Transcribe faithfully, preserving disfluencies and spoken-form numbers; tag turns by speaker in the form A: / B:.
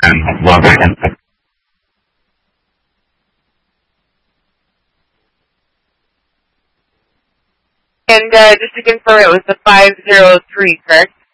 A: and log back in.
B: And uh, just to confirm, it was the five zero three, correct?